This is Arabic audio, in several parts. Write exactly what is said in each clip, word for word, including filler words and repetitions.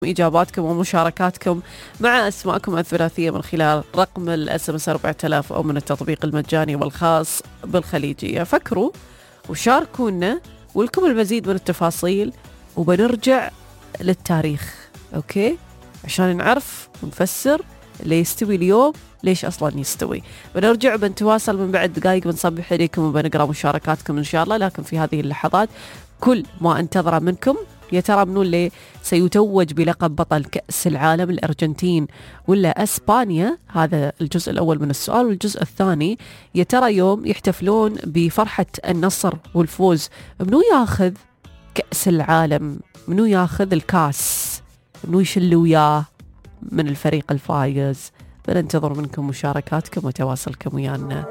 إجاباتكم ومشاركاتكم مع أسماءكم الثلاثية من خلال رقم الاس ام اس أربعة آلاف أو من التطبيق المجاني والخاص بالخليجية. فكروا وشاركونا ولكم المزيد من التفاصيل، وبنرجع للتاريخ أوكي عشان نعرف ونفسر اللي يستوي اليوم ليش أصلا يستوي. بنرجع بنتواصل من بعد دقائق، بنصبح إليكم وبنقرأ مشاركاتكم إن شاء الله. لكن في هذه اللحظات كل ما انتظر منكم، يا ترى منو اللي سيتوج بلقب بطل كأس العالم، الأرجنتين ولا أسبانيا؟ هذا الجزء الأول من السؤال. والجزء الثاني، يا ترى يوم يحتفلون بفرحة النصر والفوز منو ياخذ كأس العالم؟ منو ياخذ الكاس؟ منو يشل وياه من الفريق الفايز؟ بننتظر منكم مشاركاتكم وتواصلكم ويانا.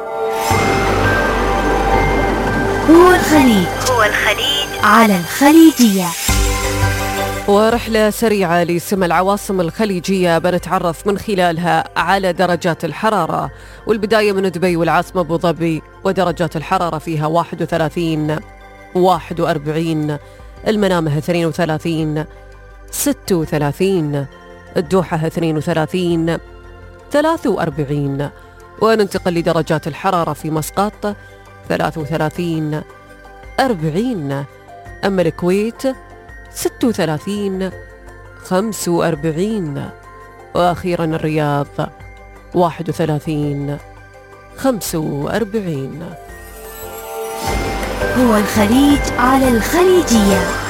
هو الخليج هو الخليج على الخليجية. ورحلة سريعة لسمى العواصم الخليجية بنتعرف من خلالها على درجات الحرارة. والبداية من دبي والعاصمة أبو ظبي، ودرجات الحرارة فيها واحد وثلاثين واحد وأربعين، المنامة اثنين وثلاثين ستة وثلاثين، الدوحة اثنين وثلاثين ثلاثة وأربعين. وننتقل لدرجات الحرارة في مسقط ثلاثة وثلاثين أربعين، أما الكويت ستة وثلاثين خمسة وأربعين، وأخيرا الرياض واحد وثلاثين خمسة وأربعين. هو الخليج على الخليجية.